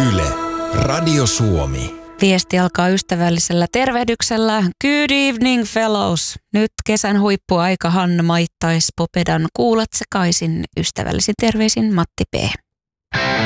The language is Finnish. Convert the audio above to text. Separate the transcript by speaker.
Speaker 1: Yle, Radio Suomi.
Speaker 2: Viesti alkaa ystävällisellä tervehdyksellä. Good evening fellows. Nyt kesän huippuaika Hanna Maittais Popedan kuulat sekaisin. Ystävällisin terveisin Matti P.